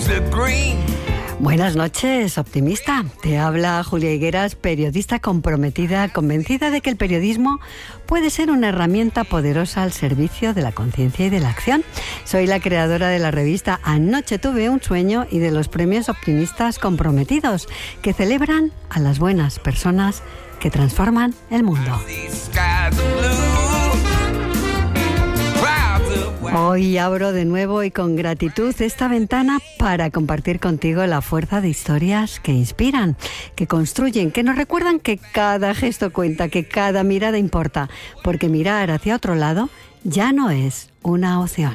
Buenas noches, optimista. Te habla Julia Higueras, periodista comprometida, convencida de que el periodismo puede ser una herramienta poderosa al servicio de la conciencia y de la acción. Soy la creadora de la revista Anoche tuve un sueño y de los premios Optimistas Comprometidos, que celebran a las buenas personas que transforman el mundo. Hoy abro de nuevo y con gratitud esta ventana para compartir contigo la fuerza de historias que inspiran, que construyen, que nos recuerdan que cada gesto cuenta, que cada mirada importa, porque mirar hacia otro lado ya no es una opción.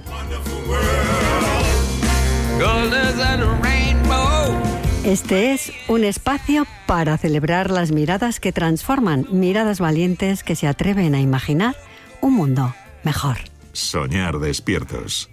Este es un espacio para celebrar las miradas que transforman, miradas valientes que se atreven a imaginar un mundo mejor. Soñar despiertos.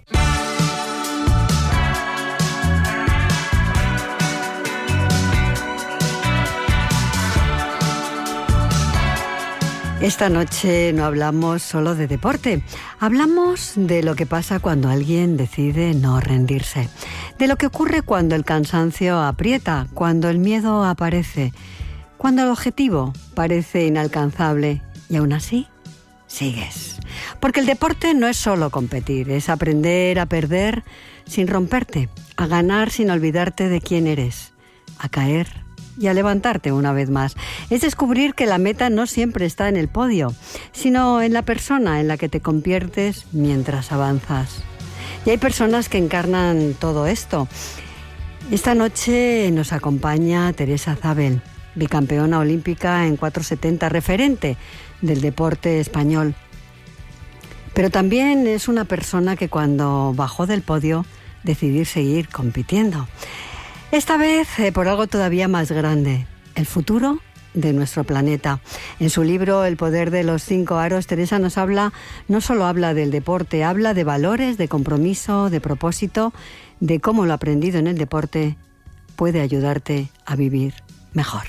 Esta noche no hablamos solo de deporte, hablamos de lo que pasa cuando alguien decide no rendirse, de lo que ocurre cuando el cansancio aprieta, cuando el miedo aparece, cuando el objetivo parece inalcanzable y aún así sigues. Porque el deporte no es solo competir, es aprender a perder sin romperte, a ganar sin olvidarte de quién eres, a caer y a levantarte una vez más. Es descubrir que la meta no siempre está en el podio, sino en la persona en la que te conviertes mientras avanzas. Y hay personas que encarnan todo esto. Esta noche nos acompaña Teresa Zabel, bicampeona olímpica en 470, referente del deporte español. Pero también es una persona que cuando bajó del podio decidió seguir compitiendo. Esta vez por algo todavía más grande, el futuro de nuestro planeta. En su libro El poder de los 5 aros, Teresa no solo habla del deporte, habla de valores, de compromiso, de propósito, de cómo lo aprendido en el deporte puede ayudarte a vivir mejor.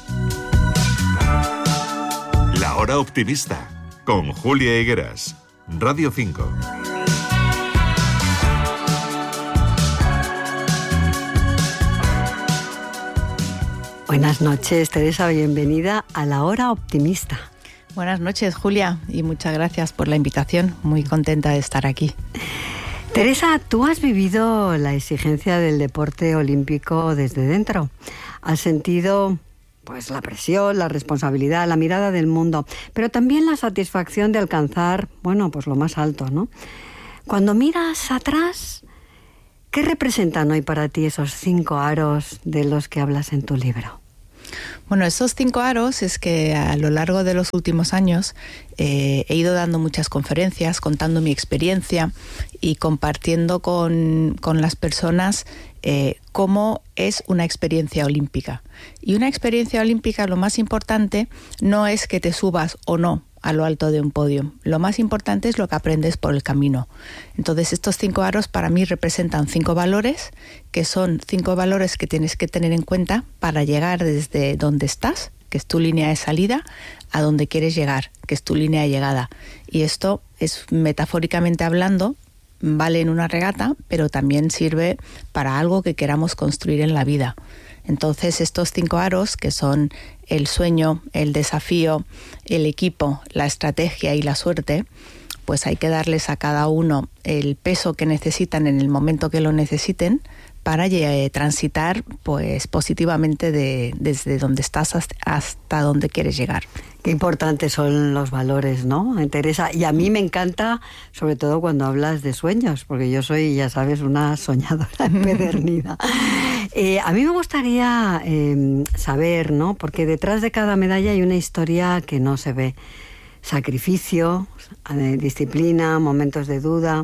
La hora optimista, con Julia Higueras, Radio 5. Buenas noches, Teresa, bienvenida a La Hora Optimista. Buenas noches, Julia, y muchas gracias por la invitación. Muy contenta de estar aquí. Teresa, tú has vivido la exigencia del deporte olímpico desde dentro. Has sentido pues la presión, la responsabilidad, la mirada del mundo, pero también la satisfacción de alcanzar, pues lo más alto, ¿no? Cuando miras atrás, ¿qué representan hoy para ti esos 5 aros de los que hablas en tu libro? Bueno, esos 5 aros es que a lo largo de los últimos años he ido dando muchas conferencias, contando mi experiencia y compartiendo con las personas cómo es una experiencia olímpica. Y una experiencia olímpica, lo más importante no es que te subas o no a lo alto de un podio. Lo más importante es lo que aprendes por el camino. Entonces, estos 5 aros para mí representan 5 valores, que son 5 valores que tienes que tener en cuenta para llegar desde donde estás, que es tu línea de salida, a donde quieres llegar, que es tu línea de llegada. Y esto es, metafóricamente hablando, vale en una regata, pero también sirve para algo que queramos construir en la vida. Entonces, estos 5 aros, que son el sueño, el desafío, el equipo, la estrategia y la suerte, pues hay que darles a cada uno el peso que necesitan en el momento que lo necesiten para transitar pues positivamente desde donde estás hasta donde quieres llegar. Qué importantes son los valores, ¿no, Teresa? Y a mí me encanta, sobre todo cuando hablas de sueños, porque yo soy, ya sabes, una soñadora empedernida. A mí me gustaría saber, ¿no? Porque detrás de cada medalla hay una historia que no se ve. Sacrificio, disciplina, momentos de duda.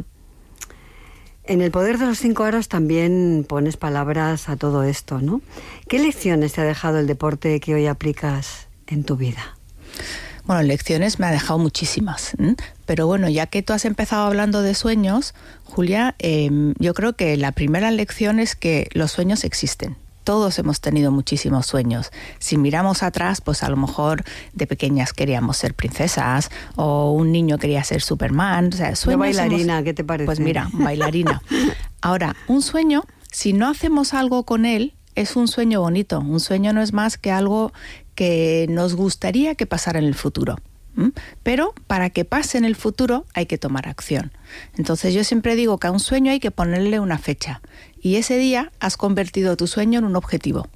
En El poder de los 5 aros también pones palabras a todo esto, ¿no? ¿Qué lecciones te ha dejado el deporte que hoy aplicas en tu vida? Bueno, lecciones me ha dejado muchísimas, pero bueno, ya que tú has empezado hablando de sueños, Julia, yo creo que la primera lección es que los sueños existen. Todos hemos tenido muchísimos sueños. Si miramos atrás, pues a lo mejor de pequeñas queríamos ser princesas o un niño quería ser Superman. O sea, sueños. Yo bailarina, ¿qué te parece? Pues mira, bailarina. Ahora, un sueño si no hacemos algo con él, es un sueño bonito. Un sueño no es más que algo que nos gustaría que pasara en el futuro. Pero para que pase en el futuro hay que tomar acción. Entonces yo siempre digo que a un sueño hay que ponerle una fecha. Y ese día has convertido tu sueño en un objetivo.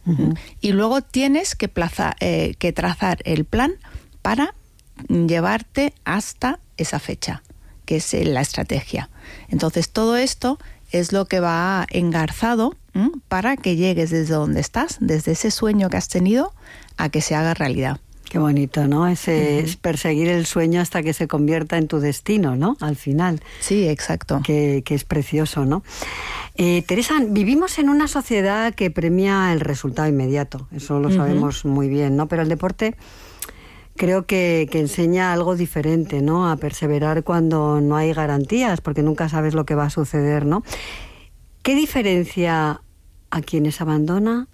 Y luego tienes que trazar el plan para llevarte hasta esa fecha, que es la estrategia. Entonces todo esto es lo que va engarzado para que llegues desde donde estás, desde ese sueño que has tenido, a que se haga realidad. Qué bonito, ¿no? Es perseguir el sueño hasta que se convierta en tu destino, ¿no? Al final. Sí, exacto. Que es precioso, ¿no? Teresa, vivimos en una sociedad que premia el resultado inmediato. Eso lo sabemos muy bien, ¿no? Pero el deporte creo que enseña algo diferente, ¿no? A perseverar cuando no hay garantías, porque nunca sabes lo que va a suceder, ¿no? ¿Qué diferencia a quienes abandonan,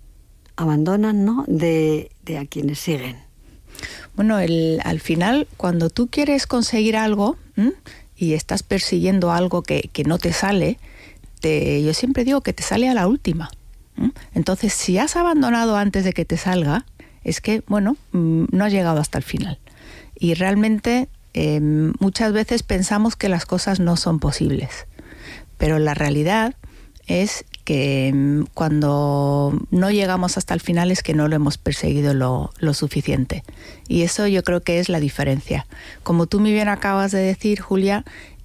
¿no? de a quienes siguen? Bueno, al final, cuando tú quieres conseguir algo y estás persiguiendo algo que no te sale, yo siempre digo que te sale a la última. Entonces, si has abandonado antes de que te salga, es que, bueno, no has llegado hasta el final. Y realmente muchas veces pensamos que las cosas no son posibles. Pero la realidad es que cuando no llegamos hasta el final es que no lo hemos perseguido lo suficiente. Y eso yo creo que es la diferencia. Como tú muy bien acabas de decir, Julia,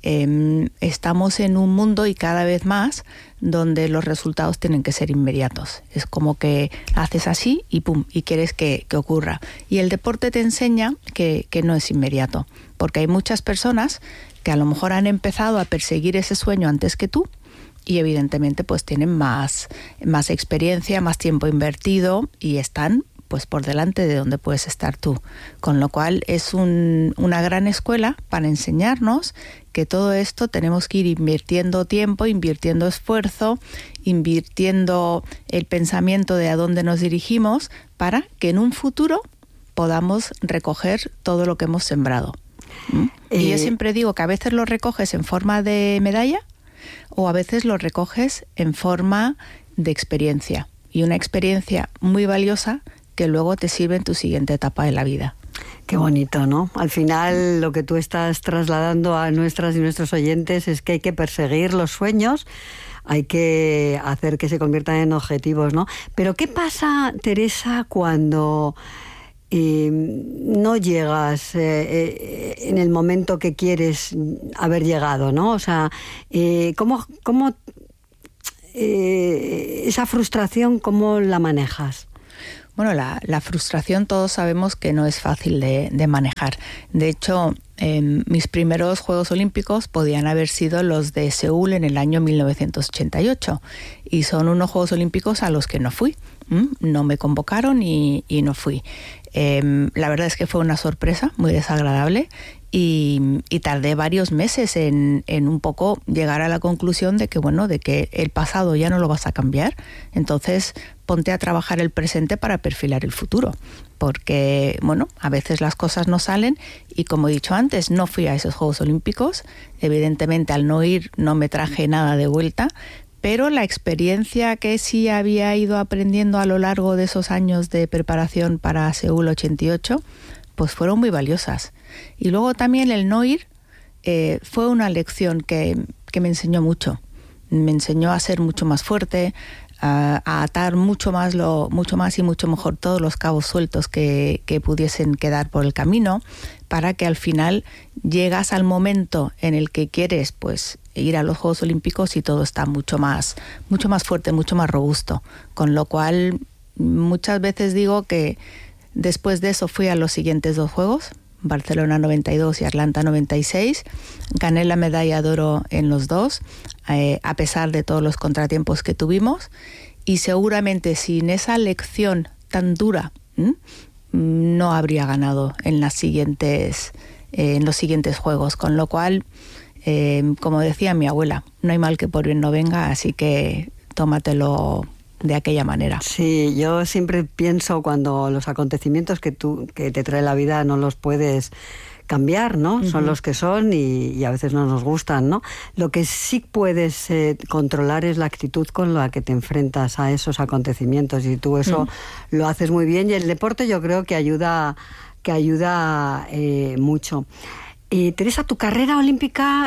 estamos en un mundo y cada vez más donde los resultados tienen que ser inmediatos. Es como que haces así y pum, y quieres que ocurra. Y el deporte te enseña que no es inmediato, porque hay muchas personas que a lo mejor han empezado a perseguir ese sueño antes que tú, y evidentemente pues tienen más experiencia, más tiempo invertido y están pues por delante de donde puedes estar tú. Con lo cual es una gran escuela para enseñarnos que todo esto tenemos que ir invirtiendo tiempo, invirtiendo esfuerzo, invirtiendo el pensamiento de a dónde nos dirigimos para que en un futuro podamos recoger todo lo que hemos sembrado. Y yo siempre digo que a veces lo recoges en forma de medalla o a veces lo recoges en forma de experiencia, y una experiencia muy valiosa que luego te sirve en tu siguiente etapa de la vida. Qué bonito, ¿no? Al final lo que tú estás trasladando a nuestras y nuestros oyentes es que hay que perseguir los sueños, hay que hacer que se conviertan en objetivos, ¿no? Pero ¿qué pasa, Teresa, cuando no llegas en el momento que quieres haber llegado, ¿no? O sea, ¿cómo esa frustración, cómo la manejas? Bueno, la frustración todos sabemos que no es fácil de manejar. De hecho, mis primeros Juegos Olímpicos podían haber sido los de Seúl en el año 1988 y son unos Juegos Olímpicos a los que no fui. No me convocaron y no fui. La verdad es que fue una sorpresa muy desagradable y tardé varios meses en un poco llegar a la conclusión de que, bueno, de que el pasado ya no lo vas a cambiar, entonces ponte a trabajar el presente para perfilar el futuro, porque, bueno, a veces las cosas no salen y, como he dicho antes, no fui a esos Juegos Olímpicos. Evidentemente, al no ir no me traje nada de vuelta, pero la experiencia que sí había ido aprendiendo a lo largo de esos años de preparación para Seúl 88, pues fueron muy valiosas. Y luego también el no ir fue una lección que me enseñó mucho. Me enseñó a ser mucho más fuerte, a atar mucho más y mucho mejor todos los cabos sueltos que pudiesen quedar por el camino, para que al final llegas al momento en el que quieres pues ir a los Juegos Olímpicos y todo está mucho más fuerte, mucho más robusto. Con lo cual muchas veces digo que después de eso fui a los siguientes 2 Juegos, Barcelona 92 y Atlanta 96, gané la medalla de oro en los 2, a pesar de todos los contratiempos que tuvimos, y seguramente sin esa lección tan dura no habría ganado en los siguientes Juegos, con lo cual, como decía mi abuela, no hay mal que por bien no venga, así que tómatelo de aquella manera. Sí, yo siempre pienso cuando los acontecimientos que te trae la vida no los puedes cambiar, ¿no? Son los que son y a veces no nos gustan, ¿no? Lo que sí puedes controlar es la actitud con la que te enfrentas a esos acontecimientos, y tú eso lo haces muy bien, y el deporte yo creo que ayuda mucho. Teresa, tu carrera olímpica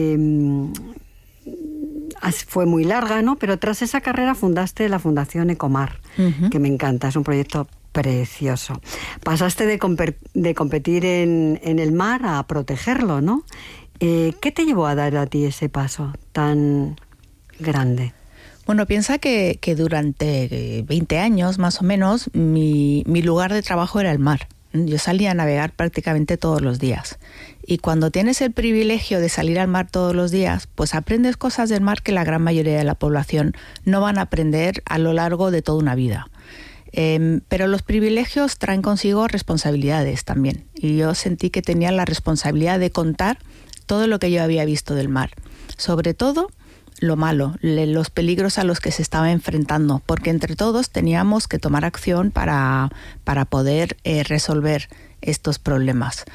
fue muy larga, ¿no? Pero tras esa carrera fundaste la Fundación Ecomar, que me encanta, es un proyecto precioso. Pasaste de competir en el mar a protegerlo, ¿no? ¿Qué te llevó a dar a ti ese paso tan grande? Bueno, piensa que durante 20 años, más o menos, mi lugar de trabajo era el mar. Yo salía a navegar prácticamente todos los días. Y cuando tienes el privilegio de salir al mar todos los días, pues aprendes cosas del mar que la gran mayoría de la población no van a aprender a lo largo de toda una vida. Pero los privilegios traen consigo responsabilidades también. Y yo sentí que tenía la responsabilidad de contar todo lo que yo había visto del mar. Sobre todo lo malo, los peligros a los que se estaba enfrentando, porque entre todos teníamos que tomar acción para poder resolver estos problemas.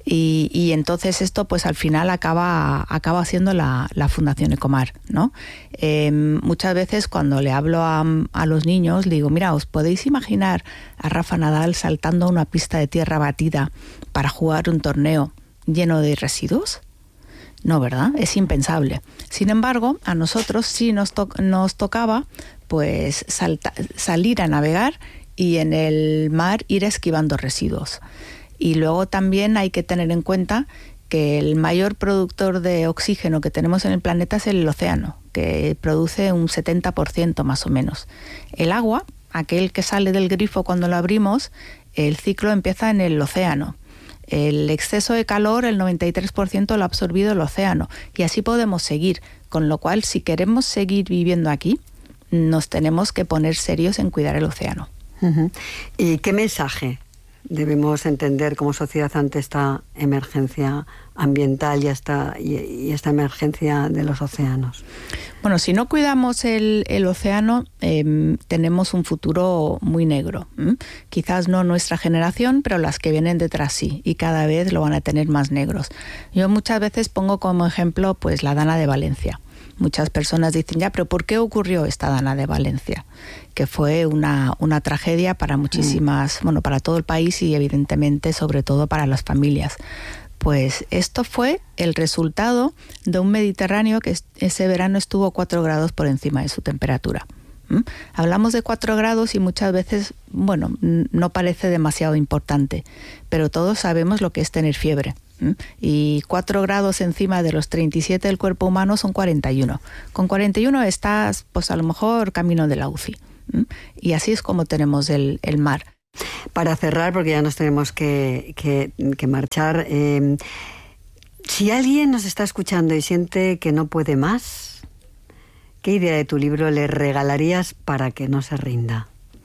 Y entonces esto pues al final acaba siendo la Fundación Ecomar, ¿no? Muchas veces cuando le hablo a los niños, le digo, mira, ¿os podéis imaginar a Rafa Nadal saltando a una pista de tierra batida para jugar un torneo lleno de residuos? No, ¿verdad? Es impensable. Sin embargo, a nosotros sí nos tocaba pues salir a navegar y en el mar ir esquivando residuos. Y luego también hay que tener en cuenta que el mayor productor de oxígeno que tenemos en el planeta es el océano, que produce un 70% más o menos. El agua, aquel que sale del grifo cuando lo abrimos, el ciclo empieza en el océano. El exceso de calor, el 93% lo ha absorbido el océano. Y así podemos seguir. Con lo cual, si queremos seguir viviendo aquí, nos tenemos que poner serios en cuidar el océano. ¿Y qué mensaje debemos entender como sociedad ante esta emergencia ambiental y esta emergencia de los océanos? Bueno, si no cuidamos el océano, tenemos un futuro muy negro. Quizás no nuestra generación, pero las que vienen detrás sí, y cada vez lo van a tener más negros. Yo muchas veces pongo como ejemplo pues la Dana de Valencia. Muchas personas dicen, ya, pero ¿por qué ocurrió esta Dana de Valencia? Que fue una tragedia para muchísimas, bueno, para todo el país y evidentemente sobre todo para las familias. Pues esto fue el resultado de un Mediterráneo que ese verano estuvo 4 grados por encima de su temperatura. Hablamos de 4 grados y muchas veces, bueno, no parece demasiado importante, pero todos sabemos lo que es tener fiebre. Y 4 grados encima de los 37 del cuerpo humano son 41. Con 41 estás, pues a lo mejor, camino de la UCI. Y así es como tenemos el mar. Para cerrar, porque ya nos tenemos que marchar, si alguien nos está escuchando y siente que no puede más, ¿qué idea de tu libro le regalarías para que no se rinda?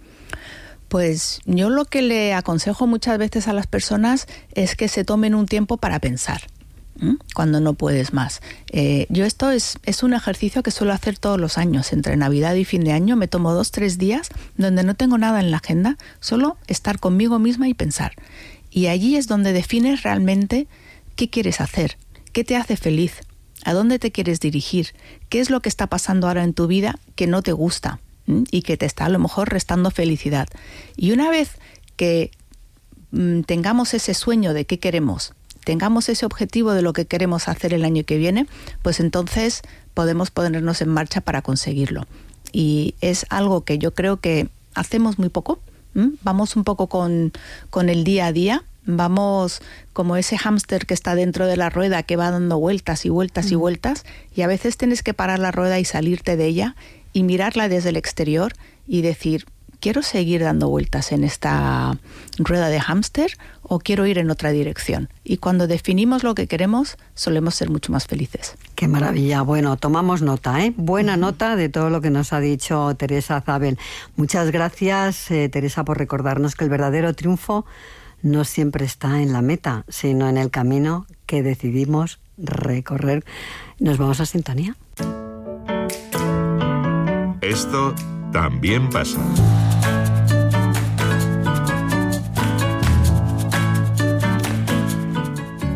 Pues yo lo que le aconsejo muchas veces a las personas es que se tomen un tiempo para pensar cuando no puedes más. Yo esto es un ejercicio que suelo hacer todos los años. Entre Navidad y fin de año me tomo 2-3 días donde no tengo nada en la agenda, solo estar conmigo misma y pensar. Y allí es donde defines realmente qué quieres hacer, qué te hace feliz, a dónde te quieres dirigir, qué es lo que está pasando ahora en tu vida que no te gusta y que te está a lo mejor restando felicidad. Y una vez que tengamos ese sueño de qué queremos, tengamos ese objetivo de lo que queremos hacer el año que viene, pues entonces podemos ponernos en marcha para conseguirlo. Y es algo que yo creo que hacemos muy poco. Vamos un poco con el día a día, vamos como ese hámster que está dentro de la rueda que va dando vueltas y vueltas y vueltas, y a veces tienes que parar la rueda y salirte de ella y mirarla desde el exterior y decir, ¿quiero seguir dando vueltas en esta rueda de hámster o quiero ir en otra dirección? Y cuando definimos lo que queremos, solemos ser mucho más felices. ¡Qué maravilla! Bueno, tomamos nota, Buena nota de todo lo que nos ha dicho Teresa Zabel. Muchas gracias, Teresa, por recordarnos que el verdadero triunfo no siempre está en la meta, sino en el camino que decidimos recorrer. ¿Nos vamos a sintonía? Esto también pasa.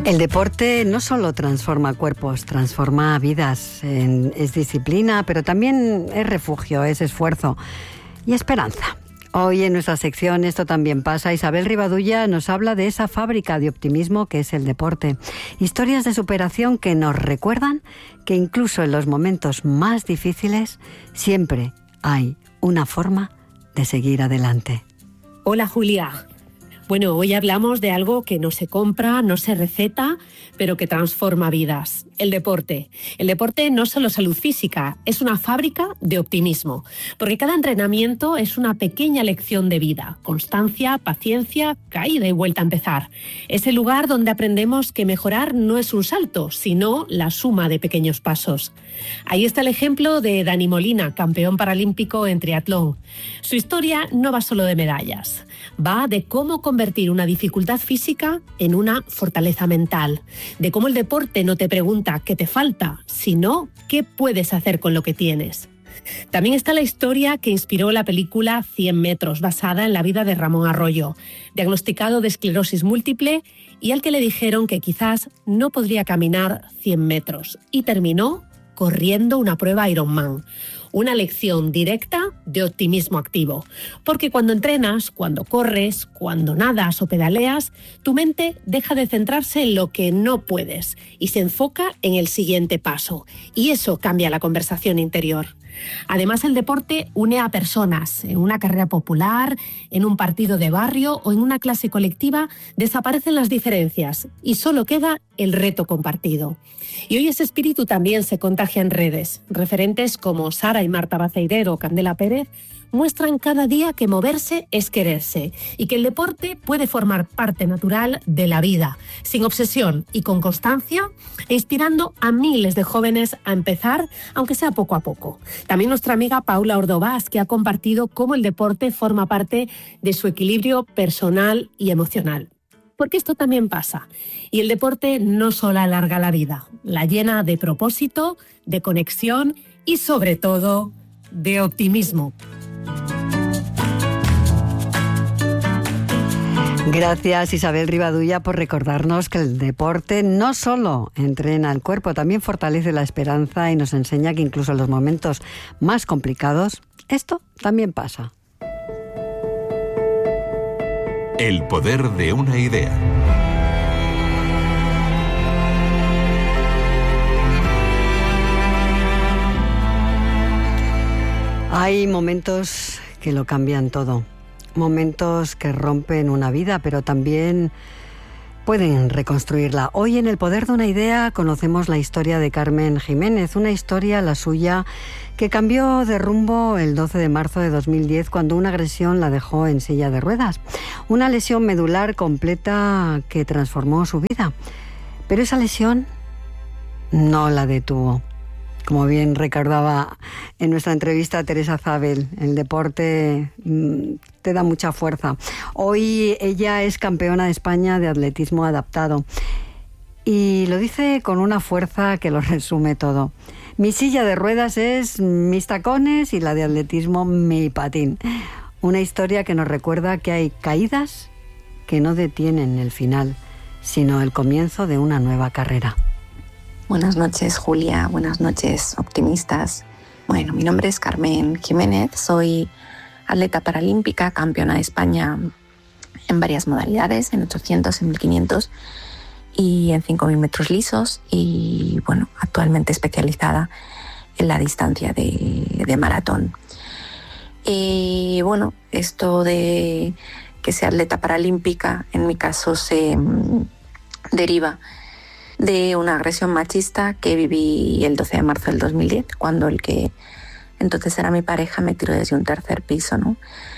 El deporte no solo transforma cuerpos, transforma vidas. Es disciplina, pero también es refugio, es esfuerzo y esperanza. Hoy en nuestra sección Esto también pasa, Isabel Rivadulla nos habla de esa fábrica de optimismo que es el deporte. Historias de superación que nos recuerdan que incluso en los momentos más difíciles siempre hay una forma de seguir adelante. Hola Julia. Bueno, hoy hablamos de algo que no se compra, no se receta, pero que transforma vidas. El deporte. El deporte no es solo salud física, es una fábrica de optimismo. Porque cada entrenamiento es una pequeña lección de vida. Constancia, paciencia, caída y vuelta a empezar. Es el lugar donde aprendemos que mejorar no es un salto, sino la suma de pequeños pasos. Ahí está el ejemplo de Dani Molina, campeón paralímpico en triatlón. Su historia no va solo de medallas. Va de cómo convertir una dificultad física en una fortaleza mental, de cómo el deporte no te pregunta qué te falta, sino qué puedes hacer con lo que tienes. También está la historia que inspiró la película 100 metros, basada en la vida de Ramón Arroyo, diagnosticado de esclerosis múltiple y al que le dijeron que quizás no podría caminar 100 metros y terminó corriendo una prueba Ironman. Una lección directa de optimismo activo. Porque cuando entrenas, cuando corres, cuando nadas o pedaleas, tu mente deja de centrarse en lo que no puedes y se enfoca en el siguiente paso. Y eso cambia la conversación interior. Además, el deporte une a personas. En una carrera popular, en un partido de barrio o en una clase colectiva, desaparecen las diferencias y solo queda el reto compartido. Y hoy ese espíritu también se contagia en redes. Referentes como Sara y Marta Baceirero o Candela Pérez muestran cada día que moverse es quererse y que el deporte puede formar parte natural de la vida, sin obsesión y con constancia, inspirando a miles de jóvenes a empezar, aunque sea poco a poco. También nuestra amiga Paula Ordovás, que ha compartido cómo el deporte forma parte de su equilibrio personal y emocional. Porque esto también pasa. Y el deporte no solo alarga la vida, la llena de propósito, de conexión y sobre todo de optimismo. Gracias Isabel Rivadulla por recordarnos que el deporte no solo entrena el cuerpo, también fortalece la esperanza y nos enseña que incluso en los momentos más complicados, esto también pasa. El poder de una idea. Hay momentos que lo cambian todo, momentos que rompen una vida, pero también pueden reconstruirla. Hoy en El poder de una idea conocemos la historia de Carmen Jiménez, una historia, la suya, que cambió de rumbo el 12 de marzo de 2010 cuando una agresión la dejó en silla de ruedas. Una lesión medular completa que transformó su vida. Pero esa lesión no la detuvo. Como bien recordaba en nuestra entrevista Teresa Zabel, el deporte te da mucha fuerza. Hoy ella es campeona de España de atletismo adaptado y lo dice con una fuerza que lo resume todo. Mi silla de ruedas es mis tacones y la de atletismo mi patín. Una historia que nos recuerda que hay caídas que no detienen el final, sino el comienzo de una nueva carrera. Buenas noches, Julia. Buenas noches, optimistas. Bueno, mi nombre es Carmen Jiménez. Soy atleta paralímpica, campeona de España en varias modalidades, en 800, en 1500 y en 5000 metros lisos. Y bueno, actualmente especializada en la distancia de maratón. Bueno, esto de que sea atleta paralímpica, en mi caso se deriva de una agresión machista que viví el 12 de marzo del 2010, cuando el que entonces era mi pareja me tiró desde un tercer piso, ¿no?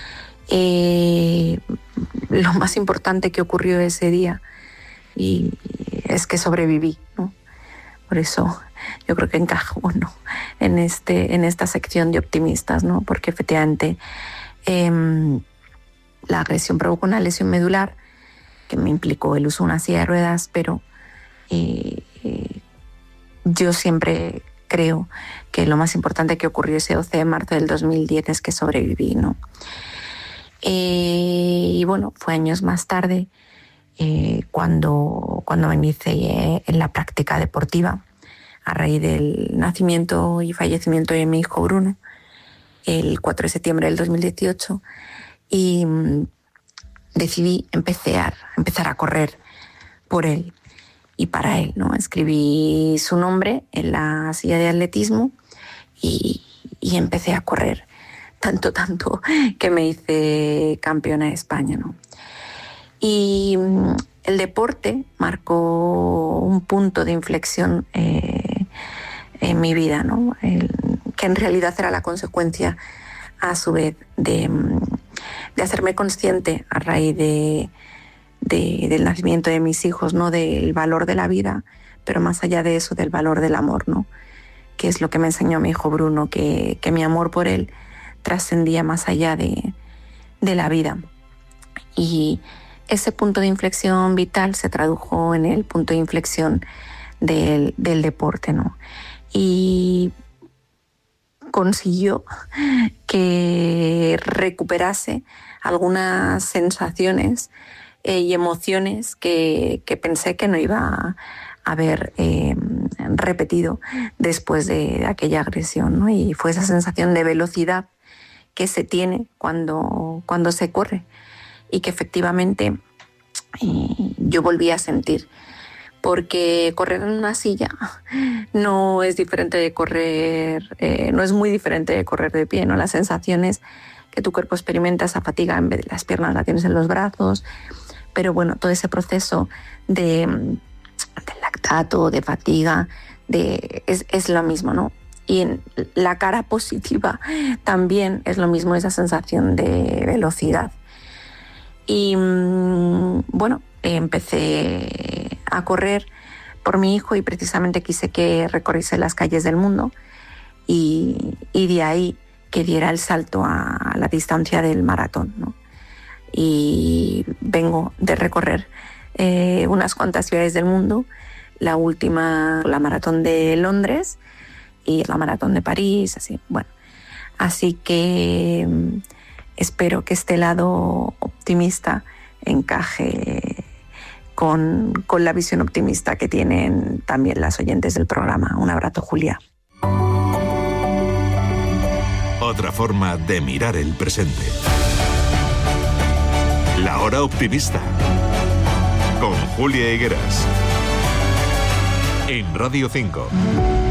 Lo más importante que ocurrió ese día y es que sobreviví, ¿no? Por eso yo creo que encajo, ¿no?, en esta sección de optimistas, ¿no? Porque efectivamente la agresión provocó una lesión medular que me implicó el uso de una silla de ruedas, pero yo siempre creo que lo más importante que ocurrió ese 12 de marzo del 2010 es que sobreviví, ¿no? Y bueno, fue años más tarde cuando me inicié en la práctica deportiva a raíz del nacimiento y fallecimiento de mi hijo Bruno el 4 de septiembre del 2018, y decidí empezar a correr por él y para él, ¿no? Escribí su nombre en la silla de atletismo y empecé a correr. Tanto que me hice campeona de España, ¿no? Y el deporte marcó un punto de inflexión en mi vida, ¿no? Que en realidad era la consecuencia, a su vez, de hacerme consciente a raíz del nacimiento de mis hijos, ¿no? Del valor de la vida, pero más allá de eso, del valor del amor, ¿no? Que es lo que me enseñó mi hijo Bruno, que mi amor por él trascendía más allá de la vida. Y ese punto de inflexión vital se tradujo en el punto de inflexión del deporte, ¿no? Y consiguió que recuperase algunas sensaciones y emociones que pensé que no iba a haber repetido después de aquella agresión, ¿no? Y fue esa sensación de velocidad que se tiene cuando se corre, y que efectivamente yo volví a sentir, porque correr en una silla no es diferente de correr, no es muy diferente de correr de pie, ¿no? Las sensaciones que tu cuerpo experimenta, esa fatiga, en vez de las piernas la tienes en los brazos, pero bueno, todo ese proceso de lactato, de fatiga, es lo mismo, ¿no? Y en la cara positiva también es lo mismo, esa sensación de velocidad. Y bueno, empecé a correr por mi hijo y precisamente quise que recorriese las calles del mundo, y de ahí que diera el salto a la distancia del maratón, ¿no? Y vengo de recorrer unas cuantas ciudades del mundo, la última, la maratón de Londres y la maratón de París, así, bueno. Así que espero que este lado optimista encaje con la visión optimista que tienen también las oyentes del programa. Un abrazo, Julia. Otra forma de mirar el presente. La hora optimista. Con Julia Higueras. En Radio 5.